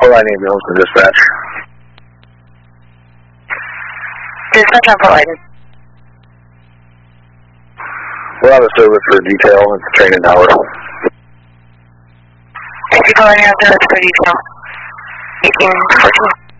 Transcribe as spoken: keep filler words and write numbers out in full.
Full line ambulance and dispatch. Dispatch on full line. We're out of service for detail at the training tower. Thank you for letting us know that's for detail. eighteen fourteen.